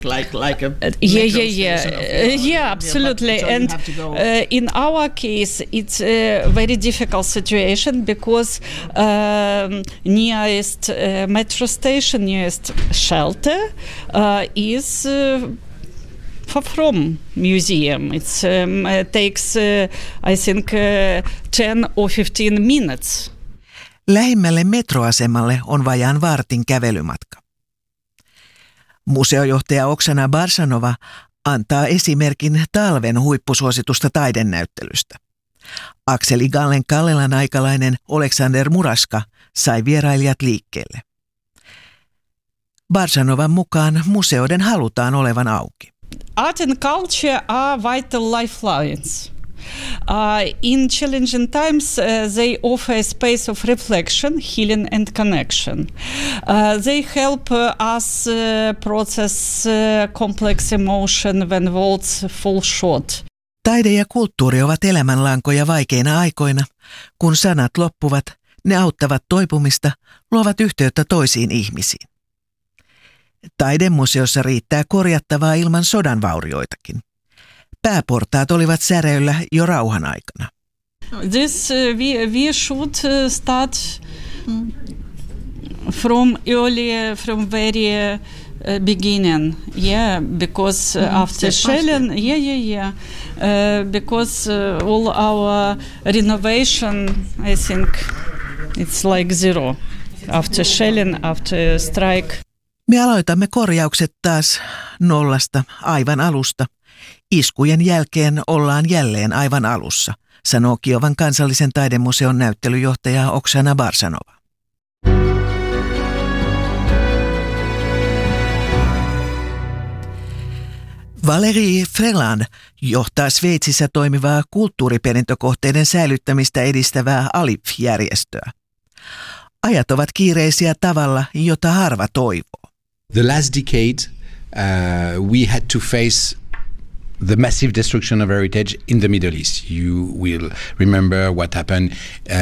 like a yeah, absolutely. So and in our case, it's a very difficult situation because nearest metro station, nearest shelter is far from museum. It takes, I think, 10 or 15 minutes. Lähimmälle metroasemalle on vajaan vartin kävelymatka. Museojohtaja Oksana Barsanova antaa esimerkin talven huippusuositusta taidennäyttelystä. Akseli Gallen Kallelan aikalainen Alexander Muraska sai vierailijat liikkeelle. Barsanovan mukaan museoiden halutaan olevan auki. Art and culture are vital lifelines. In challenging times, they offer a space of reflection, healing and connection. They help us process complex emotion when words fall short. Taide ja kulttuuri ovat elämänlankoja vaikeina aikoina. Kun sanat loppuvat, ne auttavat toipumista, luovat yhteyttä toisiin ihmisiin. Taidemuseossa riittää korjattavaa ilman sodan vaurioitakin. Pääportaat olivat säröillä jo rauhan aikana. This we should start from very beginning, because after shelling, because all our renovation, I think it's like zero after shelling, after strike. Me aloitamme korjaukset taas nollasta, aivan alusta. Iskujen jälkeen ollaan jälleen aivan alussa, sanoo Kiovan kansallisen taidemuseon näyttelyjohtaja Oksana Barsanova. Valérie Freland johtaa Sveitsissä toimivaa kulttuuriperintökohteiden säilyttämistä edistävää ALIF-järjestöä. Ajat ovat kiireisiä tavalla, jota harva toivoo. The last decade we had to face the massive destruction of heritage in the Middle East. You will remember what happened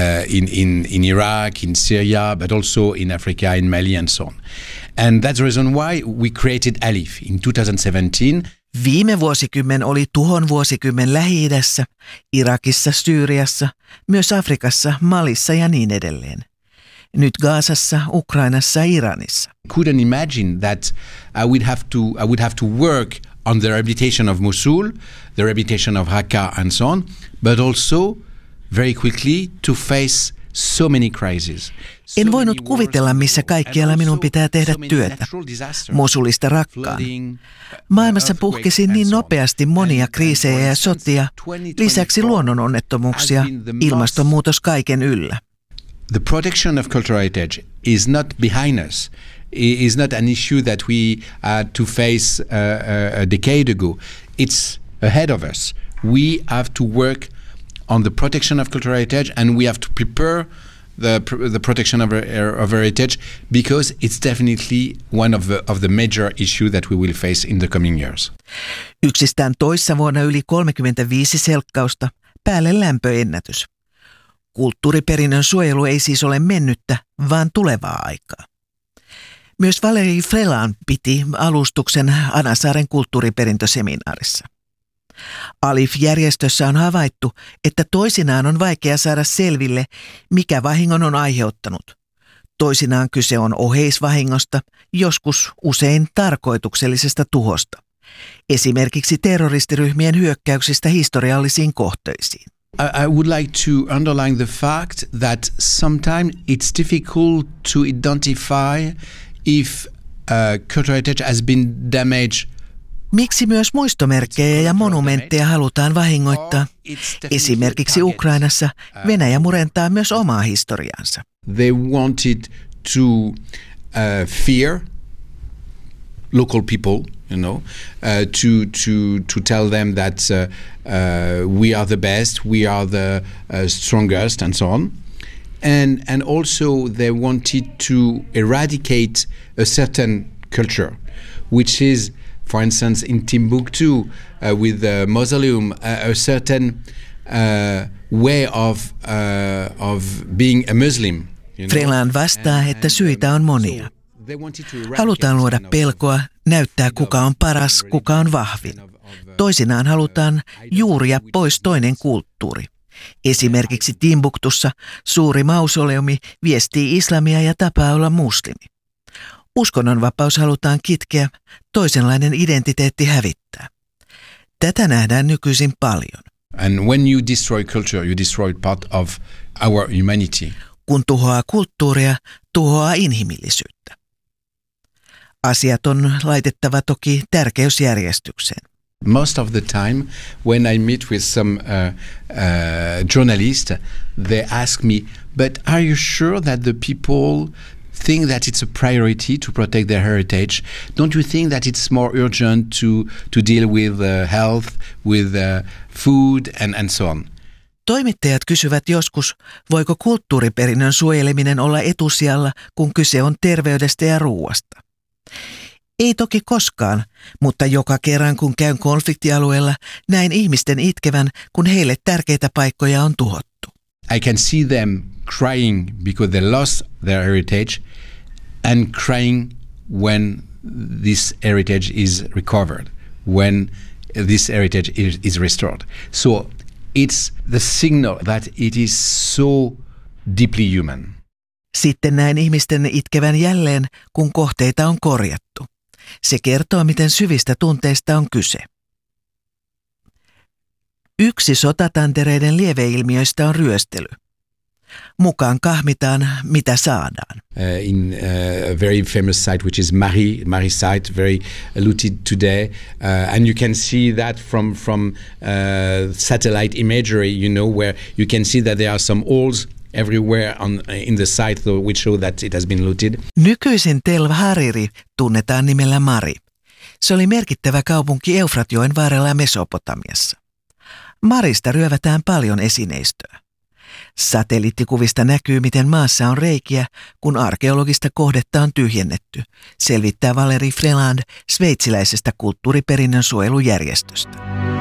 in Iraq, in Syria, but also in Africa, in Mali and so on. And that's the reason why we created ALIF in 2017. Viime vuosikymmen oli tuhon vuosikymmen Lähi-idässä, Irakissa, Syyriassa, myös Afrikassa, Malissa ja niin edelleen. Nyt Gazassa, Ukrainassa ja Iranissa. Couldn't imagine that I would have to work on the rehabilitation of Mosul, the rehabilitation of Raqqa and so on, but also very quickly to face so many crises. En voinut kuvitella, missä kaikkialla minun pitää tehdä työtä. Mosulista Raqqaan. Maailmassa puhkesi niin nopeasti monia kriisejä ja sotia, lisäksi luonnononnettomuuksia, ilmastonmuutos kaiken yllä. The protection of cultural heritage is not behind us. It is not an issue that we had to face a decade ago. It's ahead of us. We have to work on the protection of cultural heritage, and we have to prepare the protection of heritage, because it's definitely one of the major issues that we will face in the coming years. Yksistään toissa vuonna yli 35 selkkausta, päälle lämpöennätys. Kulttuuriperinnön suojelu ei siis ole mennyttä, vaan tulevaa aikaa. Myös Valérie Freland piti alustuksen Anasaaren kulttuuriperintöseminaarissa. ALIF-järjestössä on havaittu, että toisinaan on vaikea saada selville, mikä vahingon on aiheuttanut. Toisinaan kyse on oheisvahingosta, joskus usein tarkoituksellisesta tuhosta. Esimerkiksi terroristiryhmien hyökkäyksistä historiallisiin kohteisiin. I would like to underline the fact that sometimes it's difficult to identify if cultural heritage has been damaged. Miksi myös muistomerkkejä ja monumentteja halutaan vahingoittaa? Esimerkiksi Ukrainassa Venäjä murentaa myös omaa historiaansa. They wanted to fear local people, to tell them that we are the best, we are the strongest, and so on. And also they wanted to eradicate a certain culture, which is, for instance, in Timbuktu, with the mausoleum, a certain way of being a Muslim. Freland vastaa, että syitä on monia. Halutaan luoda pelkoa, näyttää kuka on paras, kuka on vahvin. Toisinaan halutaan juuria pois toinen kulttuuri. Esimerkiksi Timbuktussa suuri mausoleumi viestii islamia ja tapaa olla muslimi. Uskonnonvapaus halutaan kitkeä, toisenlainen identiteetti hävittää. Tätä nähdään nykyisin paljon. And when you destroy culture, you destroy part of our humanity. Kun tuhoaa kulttuuria, tuhoaa inhimillisyyttä. Asiat on laitettava toki tärkeysjärjestykseen. Most of the time, when I meet with some journalists, they ask me, but are you sure that the people think that it's a priority to protect their heritage? Don't you think that it's more urgent to deal with health, with food and so on? Toimittajat kysyvät joskus, voiko kulttuuriperinnön suojeleminen olla etusijalla, kun kyse on terveydestä ja ruuasta. Ei toki koskaan, mutta joka kerran kun käyn konfliktialueella, näen ihmisten itkevän, kun heille tärkeitä paikkoja on tuhottu. I can see them crying because they lost their heritage and crying when this heritage is recovered, when this heritage is restored. So it's the signal that it is so deeply human. Sitten näen ihmisten itkevän jälleen, kun kohteita on korjattu. Se kertoo, miten syvistä tunteista on kyse. Yksi sotatantereiden lieveilmiöistä on ryöstely. Mukaan kahmitaan, mitä saadaan. In a very famous site, which is Mari site, very looted today, and you can see that from satellite imagery, you know, where you can see that there are some holes everywhere in the site which show that it has been looted. Nykyisin Tel Hariri tunnetaan nimellä Mari. Se oli merkittävä kaupunki Eufratjoen varrella Mesopotamiassa. Marista ryövätään paljon esineistöä. Satelliittikuvista näkyy, miten maassa on reikiä, kun arkeologista kohdetta on tyhjennetty, selvittää Valérie Freland sveitsiläisestä kulttuuriperinnön suojelujärjestöstä.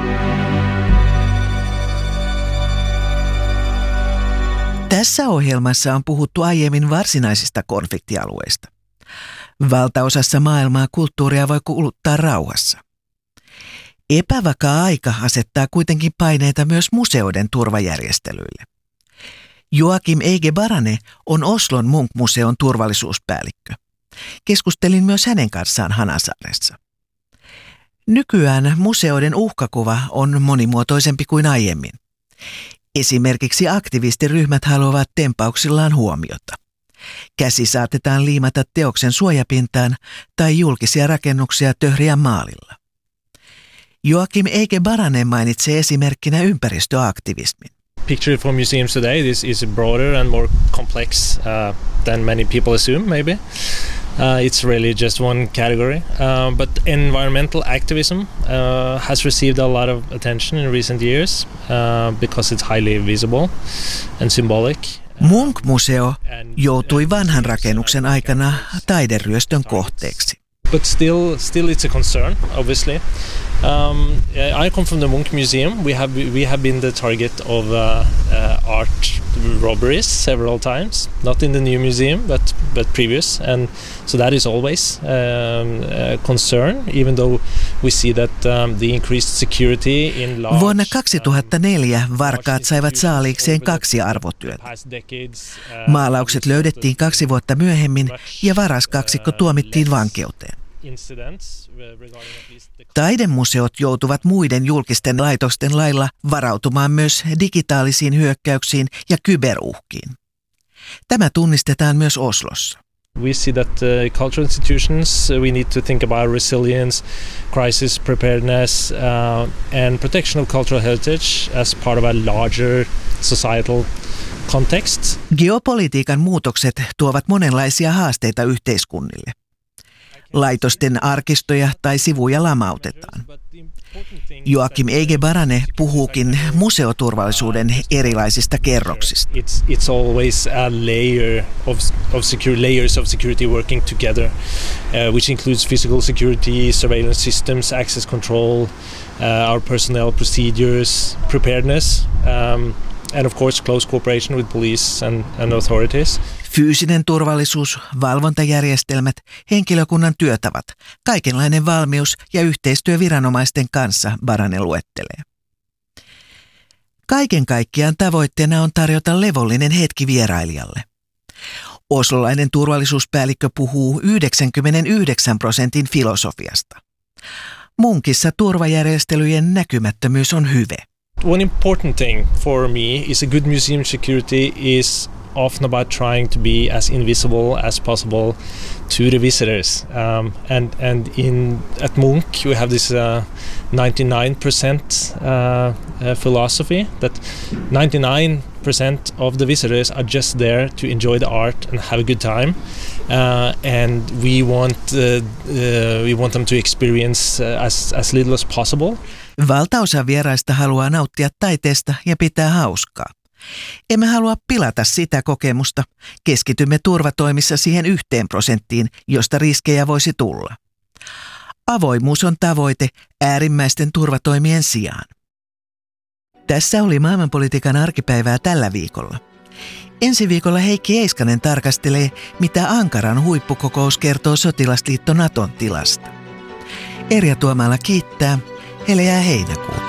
Tässä ohjelmassa on puhuttu aiemmin varsinaisista konfliktialueista. Valtaosassa maailmaa kulttuuria voi kuluttaa rauhassa. Epävakaa aika asettaa kuitenkin paineita myös museoiden turvajärjestelyille. Joakim Eige Barane on Oslon Munch-museon turvallisuuspäällikkö. Keskustelin myös hänen kanssaan Hanasaaressa. Nykyään museoiden uhkakuva on monimuotoisempi kuin aiemmin. Esimerkiksi aktivistiryhmät haluavat tempauksillaan huomiota. Käsi saatetaan liimata teoksen suojapintaan tai julkisia rakennuksia töhriä maalilla. Joakim Eige Barane mainitsee esimerkkinä ympäristöaktivismin. Picture for museums today is broader and more complex than many people assume, maybe. It's really just one category. But environmental activism has received a lot of attention in recent years because it's highly visible and symbolic. Munch-museo joutui vanhan rakennuksen aikana taideryöstön kohteeksi. But still it's a concern, obviously. I come from the Munch Museum. We have been the target of art robberies several times. Not in the new museum, but previous, and so that is always a concern. Even though we see that the increased security in large. Vuonna 2004 varkaat saivat saaliikseen 2 arvotyötä. Maalaukset löydettiin 2 vuotta myöhemmin ja varaskaksikko tuomittiin vankeuteen. Taidemuseot joutuvat muiden julkisten laitosten lailla varautumaan myös digitaalisiin hyökkäyksiin ja kyberuhkiin. Tämä tunnistetaan myös Oslossa. We see that cultural institutions, we need to think about resilience, crisis preparedness and protection of cultural heritage as part of a larger societal context. Geopolitiikan muutokset tuovat monenlaisia haasteita yhteiskunnille. Laitosten arkistoja tai sivuja lamautetaan. Joakim Eige Barane puhuukin museoturvallisuuden erilaisista kerroksista. It's always a layer layers of security working together, which includes physical security, surveillance systems, access control, our personnel procedures, preparedness, and of course close cooperation with police and authorities. Fyysinen turvallisuus, valvontajärjestelmät, henkilökunnan työtavat, kaikenlainen valmius ja yhteistyö viranomaisten kanssa, Barane luettelee. Kaiken kaikkiaan tavoitteena on tarjota levollinen hetki vierailijalle. Oslolainen turvallisuuspäällikkö puhuu 99% filosofiasta. Munkissa turvajärjestelyjen näkymättömyys on hyve. One important thing for me is a good museum security is often about trying to be as invisible as possible to the visitors. And at Munch we have this 99% philosophy that 99% of the visitors are just there to enjoy the art and have a good time, and we want them to experience as little as possible. Valtaosa vieraista haluaa nauttia taiteesta ja pitää hauskaa. Emme halua pilata sitä kokemusta. Keskitymme turvatoimissa siihen 1%, josta riskejä voisi tulla. Avoimuus on tavoite äärimmäisten turvatoimien sijaan. Tässä oli maailmanpolitiikan arkipäivää tällä viikolla. Ensi viikolla Heikki Eiskanen tarkastelee, mitä Ankaran huippukokous kertoo sotilasliitto Naton tilasta. Erja Tuomala kiittää. Heleää heinäkuuta.